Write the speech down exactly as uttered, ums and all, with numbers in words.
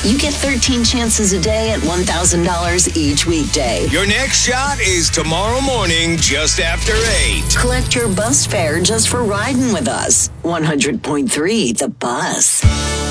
You get thirteen chances a day at one thousand dollars each weekday. Your next shot is tomorrow morning just after eight. Collect your bus fare just for riding with us. one hundred point three The Bus.